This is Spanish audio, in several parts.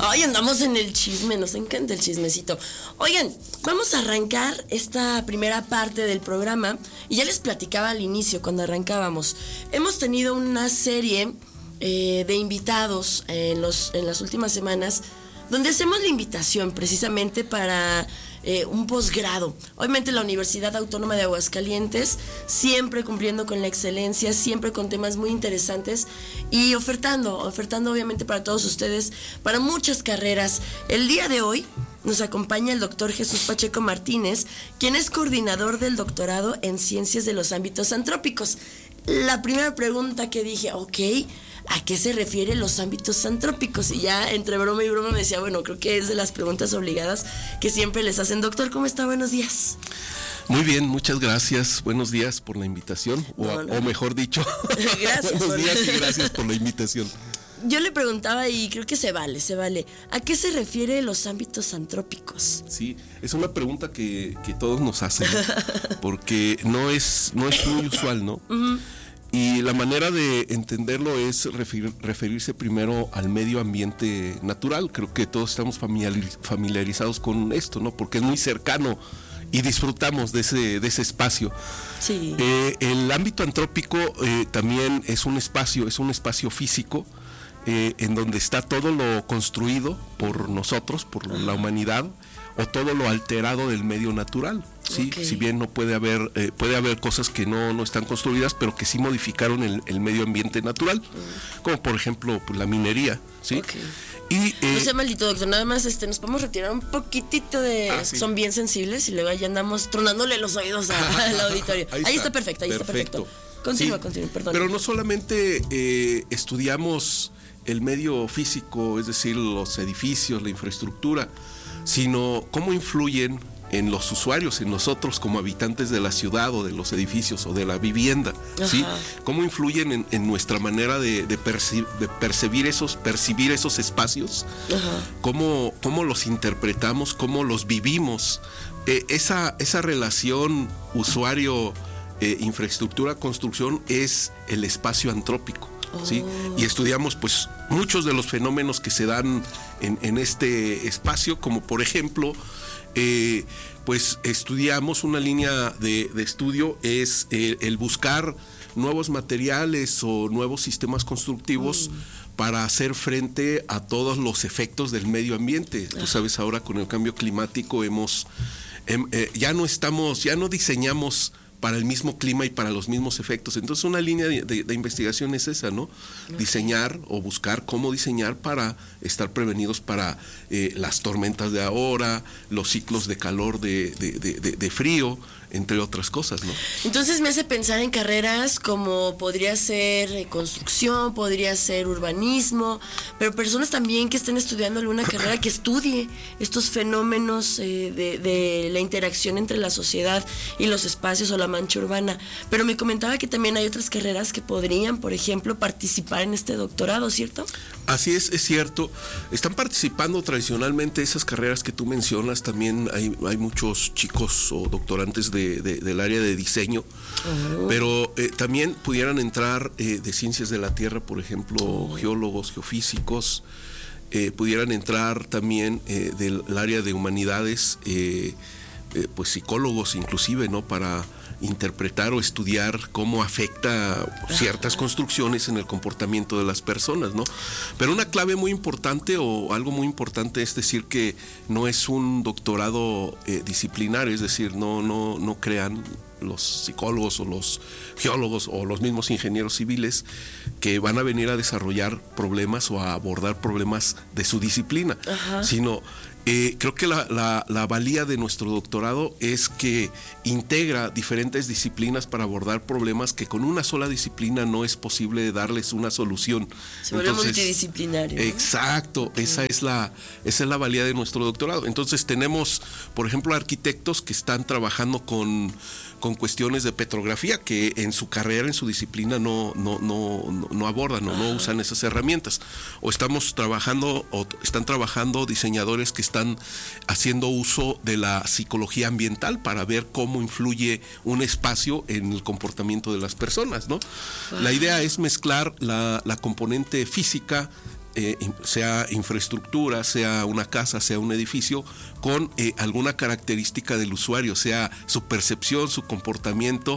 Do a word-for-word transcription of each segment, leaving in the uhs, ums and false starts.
Ay, andamos en el chisme, nos encanta el chismecito. Oigan, vamos a arrancar esta primera parte del programa y ya les platicaba al inicio cuando arrancábamos. Hemos tenido una serie eh, de invitados en, los, en las últimas semanas donde hacemos la invitación precisamente para eh, un posgrado. Obviamente la Universidad Autónoma de Aguascalientes, siempre cumpliendo con la excelencia, siempre con temas muy interesantes y ofertando, ofertando obviamente para todos ustedes, para muchas carreras. El día de hoy nos acompaña el doctor Jesús Pacheco Martínez, quien es coordinador del doctorado en Ciencias de los Ámbitos Antrópicos. La primera pregunta que dije, ok, ¿a qué se refiere los ámbitos antrópicos? Y ya entre broma y broma me decía, bueno, creo que es de las preguntas obligadas que siempre les hacen. Doctor, ¿cómo está? Buenos días. Muy bien, muchas gracias. Buenos días por la invitación, o, no, no. o mejor dicho, gracias buenos por... días y gracias por la invitación. Yo le preguntaba y creo que se vale, se vale. ¿A qué se refiere los ámbitos antrópicos? Sí, es una pregunta que, que todos nos hacen, ¿no? Porque no es, no es muy usual, ¿no? Uh-huh. Y la manera de entenderlo es referir, referirse primero al medio ambiente natural. Creo que todos estamos familiariz, familiarizados con esto, ¿no? Porque es muy cercano y disfrutamos de ese, de ese espacio. Sí. Eh, el ámbito antrópico eh, también es un espacio, es un espacio físico eh, en donde está todo lo construido por nosotros, por uh-huh. la humanidad, o todo lo alterado del medio natural, ¿sí? Okay. Si bien no puede haber, eh, puede haber cosas que no, no están construidas, pero que sí modificaron el, el medio ambiente natural, uh-huh. como por ejemplo pues, la minería, ¿sí? Okay. Y, eh, no sea maldito, doctor, nada más este, nos podemos retirar un poquitito de... Ah, sí. Son bien sensibles y luego ya andamos tronándole los oídos a, al auditorio. Ahí, ahí está, está perfecto, ahí perfecto. está perfecto. Continúa, sí, continúa, perdón. Pero no solamente eh, estudiamos el medio físico, es decir, los edificios, la infraestructura, sino cómo influyen en los usuarios, en nosotros como habitantes de la ciudad o de los edificios o de la vivienda, ¿sí? Cómo influyen en, en nuestra manera de, de, perci- de percibir esos, percibir esos espacios, cómo, cómo los interpretamos, cómo los vivimos. Eh, esa, esa relación usuario, eh, infraestructura, construcción es el espacio antrópico. ¿Sí? Oh. Y estudiamos pues muchos de los fenómenos que se dan en, en este espacio, como por ejemplo eh, pues estudiamos una línea de, de estudio es eh, el buscar nuevos materiales o nuevos sistemas constructivos mm. para hacer frente a todos los efectos del medio ambiente. Ah. Tú sabes, ahora con el cambio climático hemos eh, eh, ya no estamos, ya no diseñamos para el mismo clima y para los mismos efectos. Entonces una línea de, de, de investigación es esa, ¿no? Okay. Diseñar o buscar cómo diseñar para estar prevenidos para eh, las tormentas de ahora, los ciclos de calor, de, de, de, de, de frío, entre otras cosas, ¿no? Entonces me hace pensar en carreras como podría ser construcción, podría ser urbanismo, pero personas también que estén estudiando alguna carrera que estudie estos fenómenos eh, de, de la interacción entre la sociedad y los espacios o la mancha urbana. Pero me comentaba que también hay otras carreras que podrían, por ejemplo, participar en este doctorado, ¿cierto? Así es, es cierto. Están participando tradicionalmente esas carreras que tú mencionas. También hay, hay muchos chicos o doctorantes de De, de, del área de diseño, uh-huh. pero eh, también pudieran entrar eh, de ciencias de la tierra, por ejemplo, uh-huh. geólogos, geofísicos, eh, pudieran entrar también eh, del área de humanidades, eh, eh, pues psicólogos inclusive, ¿no? Para interpretar o estudiar cómo afecta ciertas construcciones en el comportamiento de las personas, ¿no? Pero una clave muy importante o algo muy importante es decir que no es un doctorado eh, disciplinario, es decir, no, no, no crean los psicólogos o los geólogos o los mismos ingenieros civiles que van a venir a desarrollar problemas o a abordar problemas de su disciplina, uh-huh. sino Eh, creo que la, la, la valía de nuestro doctorado es que integra diferentes disciplinas para abordar problemas que con una sola disciplina no es posible darles una solución. Se vuelve multidisciplinario, ¿no? Exacto, okay. esa es la, esa es la valía de nuestro doctorado. Entonces tenemos, por ejemplo, arquitectos que están trabajando con, con cuestiones de petrografía que en su carrera, en su disciplina no, no, no, no, no abordan o no usan esas herramientas. O estamos trabajando, o están trabajando diseñadores que están haciendo uso de la psicología ambiental para ver cómo influye un espacio en el comportamiento de las personas, ¿no? Wow. La idea es mezclar la, la componente física eh, sea infraestructura, sea una casa, sea un edificio, con eh, alguna característica del usuario, sea su percepción, su comportamiento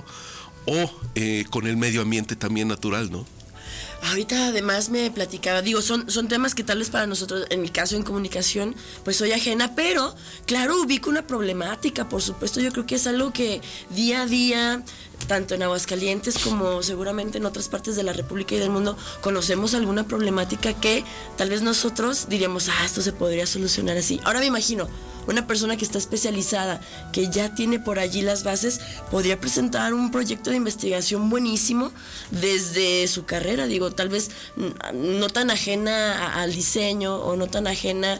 o eh, con el medio ambiente también natural, ¿no? Ahorita además me platicaba, digo, son, son temas que tal vez para nosotros, en mi caso en comunicación, pues soy ajena, pero claro, ubico una problemática, por supuesto, yo creo que es algo que día a día, tanto en Aguascalientes como seguramente en otras partes de la República y del mundo, conocemos alguna problemática que tal vez nosotros diríamos, ah, esto se podría solucionar así. Ahora me imagino, una persona que está especializada, que ya tiene por allí las bases, podría presentar un proyecto de investigación buenísimo desde su carrera, digo, tal vez no tan ajena al diseño o no tan ajena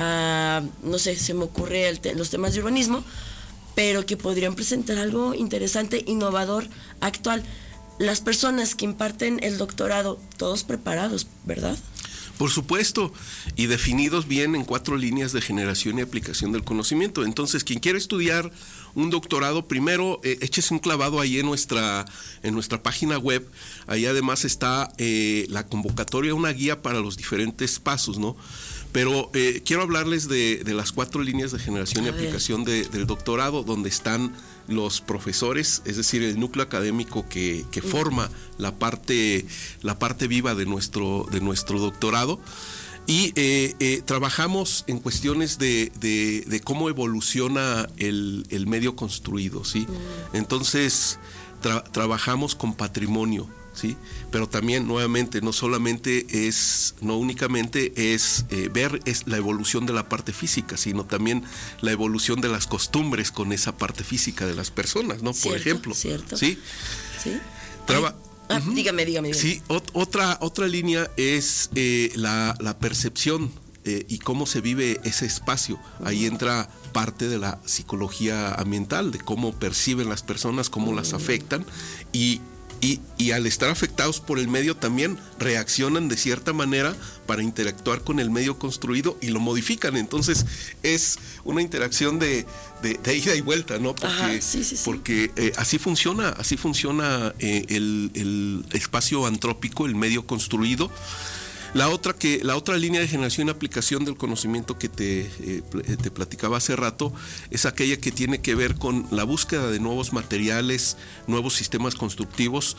a, no sé, se me ocurre el te- los temas de urbanismo, pero que podrían presentar algo interesante, innovador, actual. Las personas que imparten el doctorado, todos preparados, ¿verdad? Por supuesto, y definidos bien en cuatro líneas de generación y aplicación del conocimiento. Entonces, quien quiere estudiar un doctorado, primero eh, échese un clavado ahí en nuestra, en nuestra página web. Ahí además está eh, la convocatoria, una guía para los diferentes pasos, ¿no? Pero eh, quiero hablarles de, de las cuatro líneas de generación y aplicación de, del doctorado, donde están los profesores, es decir, el núcleo académico que, que forma la parte, la parte viva de nuestro, de nuestro doctorado. Y eh, eh, trabajamos en cuestiones de, de, de cómo evoluciona el, el medio construido, ¿sí? Entonces, tra- trabajamos con patrimonio, ¿sí? Pero también, nuevamente, no solamente es, no únicamente es eh, ver es la evolución de la parte física, sino también la evolución de las costumbres con esa parte física de las personas, ¿no? Cierto, por ejemplo, cierto. ¿sí? Sí. Traba- Ah, uh-huh. dígame, dígame, dígame. Sí, ot- otra, otra línea es eh, la, la percepción eh, y cómo se vive ese espacio. Ahí entra parte de la psicología ambiental, de cómo perciben las personas, cómo las afectan y Y, y al estar afectados por el medio también reaccionan de cierta manera para interactuar con el medio construido y lo modifican. Entonces es una interacción de, de, de ida y vuelta, ¿no? Porque, Ajá, sí, sí, sí. porque eh, así funciona, así funciona eh, el, el espacio antrópico, el medio construido. La otra, que, la otra línea de generación y aplicación del conocimiento que te, eh, te platicaba hace rato es aquella que tiene que ver con la búsqueda de nuevos materiales, nuevos sistemas constructivos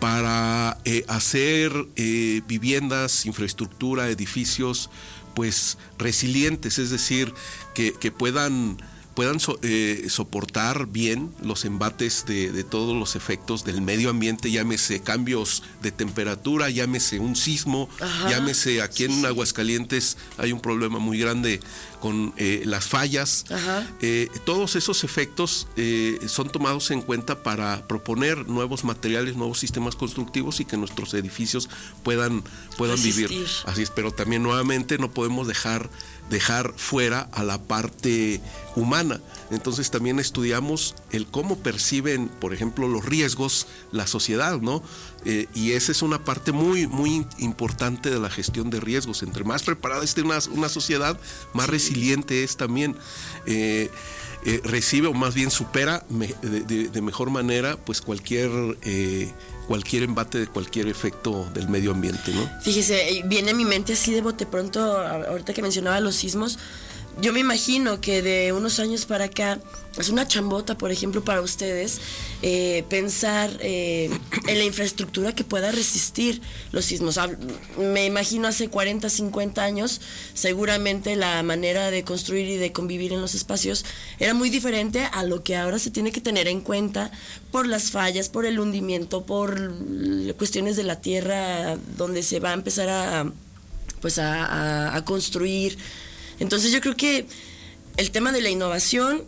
para eh, hacer eh, viviendas, infraestructura, edificios, pues resilientes, es decir, que, que puedan... puedan so, eh, soportar bien los embates de, de todos los efectos del medio ambiente, llámese cambios de temperatura, llámese un sismo, Ajá. llámese aquí sí, en Aguascalientes hay un problema muy grande con eh, las fallas. Eh, todos esos efectos eh, son tomados en cuenta para proponer nuevos materiales, nuevos sistemas constructivos y que nuestros edificios puedan, puedan vivir. Así es, pero también nuevamente no podemos dejar dejar fuera a la parte humana. Entonces también estudiamos el cómo perciben, por ejemplo, los riesgos la sociedad, ¿no? Eh, y esa es una parte muy, muy importante de la gestión de riesgos. Entre más preparada esté una, una sociedad, más sí. resiliente es también. Eh, eh, recibe o más bien supera me, de, de, de mejor manera pues cualquier eh, cualquier embate de cualquier efecto del medio ambiente, ¿no? Fíjese, viene a mi mente así de bote pronto, ahorita que mencionaba los sismos, yo me imagino que de unos años para acá es una chambota, por ejemplo, para ustedes, eh, pensar eh, en la infraestructura que pueda resistir los sismos. Me imagino hace cuarenta, cincuenta años, seguramente la manera de construir y de convivir en los espacios era muy diferente a lo que ahora se tiene que tener en cuenta por las fallas, por el hundimiento, por cuestiones de la tierra donde se va a empezar a, pues a, a, a construir. Entonces yo creo que el tema de la innovación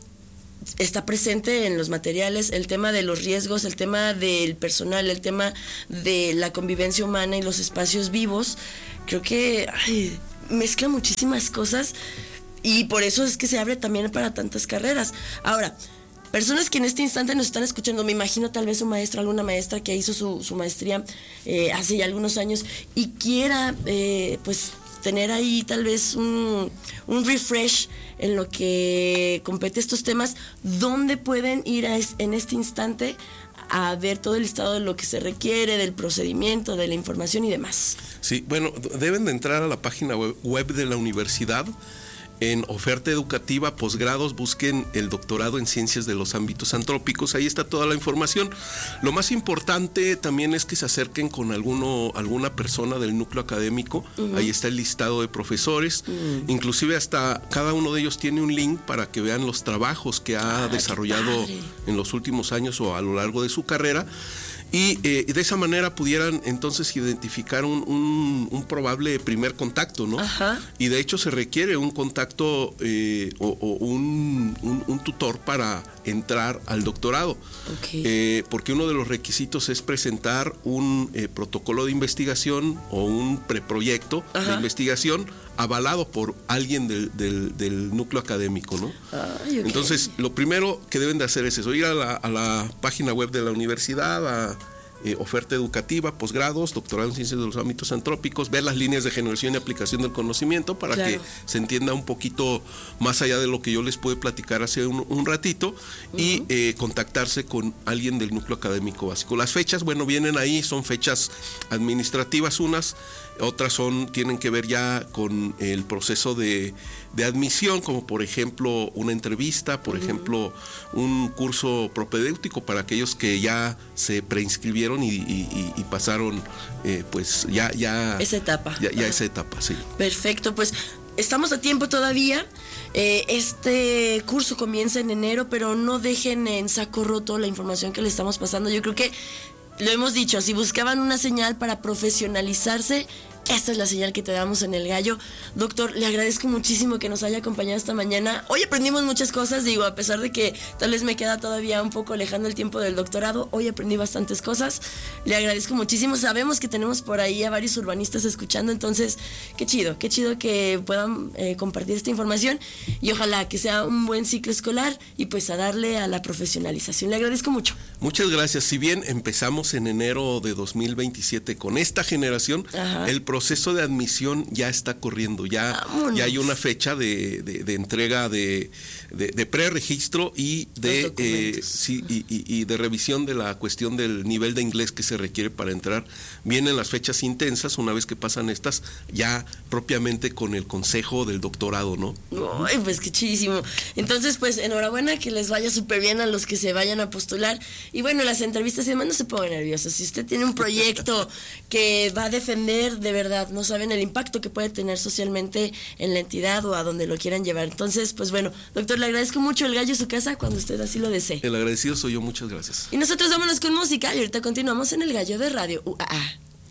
está presente en los materiales, el tema de los riesgos, el tema del personal, el tema de la convivencia humana y los espacios vivos, creo que ay, mezcla muchísimas cosas y por eso es que se abre también para tantas carreras. Ahora, personas que en este instante nos están escuchando, me imagino tal vez un maestro, alguna maestra que hizo su, su maestría eh, hace ya algunos años y quiera eh, pues tener ahí tal vez un, un refresh en lo que compete estos temas, ¿dónde pueden ir a es, en este instante a ver todo el listado de lo que se requiere, del procedimiento, de la información y demás. Sí, bueno, deben de entrar a la página web, web de la universidad. En oferta educativa, posgrados, busquen el doctorado en ciencias de los ámbitos antrópicos, ahí está toda la información. Lo más importante también es que se acerquen con alguno, alguna persona del núcleo académico, uh-huh. Ahí está el listado de profesores, uh-huh. Inclusive hasta cada uno de ellos tiene un link para que vean los trabajos que ha ah, desarrollado en los últimos años o a lo largo de su carrera. Y eh, de esa manera pudieran entonces identificar un, un, un probable primer contacto, ¿no? Ajá. Y de hecho se requiere un contacto eh, o, o un, un, un tutor para entrar al doctorado. Okay. Eh, porque uno de los requisitos es presentar un eh, protocolo de investigación o un preproyecto Ajá. de investigación avalado por alguien del, del, del núcleo académico, ¿no? Ay, okay. Entonces, lo primero que deben de hacer es eso, ir a la, a la página web de la universidad, a eh, oferta educativa, posgrados, doctorado en ciencias de los ámbitos antrópicos, ver las líneas de generación y aplicación del conocimiento para claro. que se entienda un poquito más allá de lo que yo les pude platicar hace un, un ratito, uh-huh. y eh, contactarse con alguien del núcleo académico básico. Las fechas, bueno, vienen ahí, son fechas administrativas unas, otras son, tienen que ver ya con el proceso de, de admisión, como por ejemplo una entrevista, por uh-huh. ejemplo un curso propedéutico para aquellos que ya se preinscribieron y, y, y pasaron eh, pues ya, ya esa etapa. Ya, ya esa etapa, sí. Perfecto, pues estamos a tiempo todavía. Eh, este curso comienza en enero, pero no dejen en saco roto la información que le estamos pasando. Yo creo que lo hemos dicho, si buscaban una señal para profesionalizarse, esta es la señal que te damos en El Gallo. Doctor, le agradezco muchísimo que nos haya acompañado esta mañana. Hoy aprendimos muchas cosas, digo, a pesar de que tal vez me queda todavía un poco lejano el tiempo del doctorado, hoy aprendí bastantes cosas. Le agradezco muchísimo. Sabemos que tenemos por ahí a varios urbanistas escuchando, entonces, qué chido, qué chido que puedan eh, compartir esta información y ojalá que sea un buen ciclo escolar y pues a darle a la profesionalización. Le agradezco mucho. Muchas gracias. Si bien empezamos en enero de dos mil veintisiete con esta generación, Ajá. el proceso de admisión ya está corriendo, ya, ya hay una fecha de, de, de entrega de, de, de preregistro y de, eh, sí, y, y, y de revisión de la cuestión del nivel de inglés que se requiere para entrar. Vienen las fechas intensas, una vez que pasan estas, ya propiamente con el consejo del doctorado, ¿no? Ay, pues qué chidísimo. Entonces, pues enhorabuena, que les vaya súper bien a los que se vayan a postular. Y bueno, las entrevistas y demás, no se pongan nerviosos. Si usted tiene un proyecto que va a defender, de verdad, no saben el impacto que puede tener socialmente en la entidad o a donde lo quieran llevar. Entonces, pues bueno, doctor, le agradezco mucho. El Gallo es su casa cuando usted así lo desee. El agradecido soy yo, muchas gracias. Y nosotros vámonos con música y ahorita continuamos en El Gallo de Radio U A A.